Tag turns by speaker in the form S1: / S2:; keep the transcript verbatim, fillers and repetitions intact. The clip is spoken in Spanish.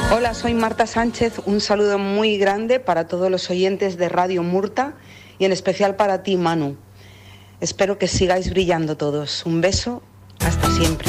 S1: Hola, soy Marta Sánchez. Un saludo muy grande para todos los oyentes de Radio Murta y en especial para ti, Manu. Espero que sigáis brillando todos. Un beso, hasta siempre.